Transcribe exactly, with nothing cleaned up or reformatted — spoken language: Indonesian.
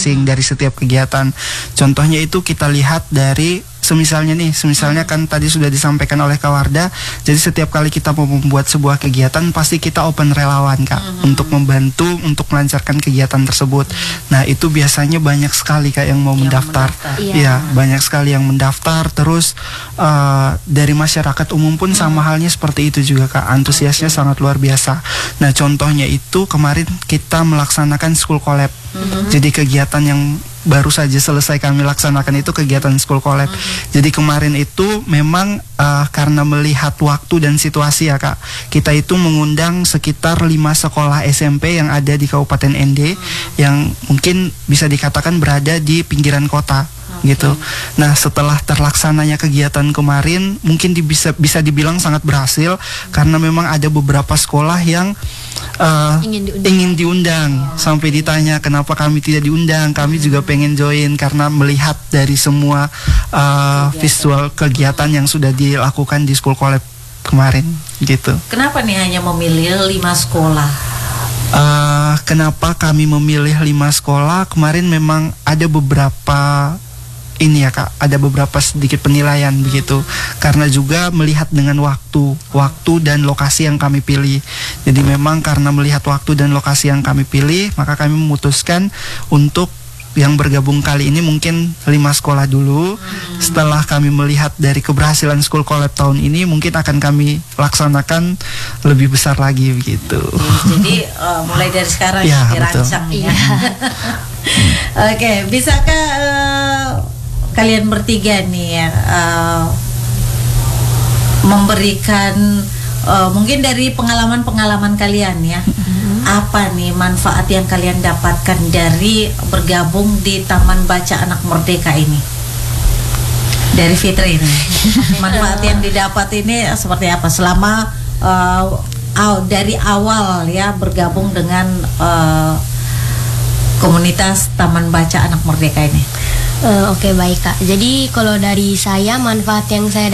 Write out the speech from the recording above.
masing-masing dari setiap kegiatan. Contohnya itu kita lihat dari semisalnya nih, semisalnya kan tadi sudah disampaikan oleh Kak Wardah, jadi setiap kali kita mau membuat sebuah kegiatan pasti kita open relawan Kak, mm-hmm. untuk membantu untuk melancarkan kegiatan tersebut. Mm-hmm. Nah itu biasanya banyak sekali Kak yang mau yang mendaftar, iya ya banyak sekali yang mendaftar. Terus uh, dari masyarakat umum pun mm-hmm. sama halnya seperti itu juga Kak, antusiasnya okay. sangat luar biasa. Nah contohnya itu kemarin kita melaksanakan school collab, mm-hmm. jadi kegiatan yang baru saja selesai kami laksanakan itu kegiatan school collab. Mm-hmm. Jadi kemarin itu memang uh, karena melihat waktu dan situasi ya Kak, kita itu mengundang sekitar lima sekolah S M P yang ada di Kabupaten N D, mm-hmm. yang mungkin bisa dikatakan berada di pinggiran kota. Okay. Gitu. Nah setelah terlaksananya kegiatan kemarin mungkin di, bisa bisa dibilang sangat berhasil, hmm. karena memang ada beberapa sekolah yang uh, ingin diundang, ingin diundang. Oh. Sampai ditanya kenapa kami tidak diundang, kami hmm. juga pengen join karena melihat dari semua uh, visual kegiatan yang sudah dilakukan di School Collab kemarin gitu. Kenapa nih hanya memilih lima sekolah? Uh, kenapa kami memilih lima sekolah? Kemarin memang ada beberapa ini ya Kak, ada beberapa sedikit penilaian hmm. begitu, karena juga melihat dengan waktu, waktu dan lokasi yang kami pilih. Jadi memang karena melihat waktu dan lokasi yang kami pilih, maka kami memutuskan untuk yang bergabung kali ini mungkin lima sekolah dulu. Hmm. Setelah kami melihat dari keberhasilan School Collab tahun ini, mungkin akan kami laksanakan lebih besar lagi begitu. Jadi uh, mulai dari sekarang ya, dirancang ya. Oke, okay, bisakah uh, kalian bertiga nih ya uh, memberikan uh, mungkin dari pengalaman-pengalaman kalian ya, mm-hmm. apa nih manfaat yang kalian dapatkan dari bergabung di Taman Baca Anak Merdeka ini? Dari Fitri ini, manfaat yang didapat ini seperti apa selama uh, aw, dari awal ya bergabung dengan uh, komunitas Taman Baca Anak Merdeka ini? Uh, Oke okay, baik Kak. Jadi kalau dari saya manfaat yang saya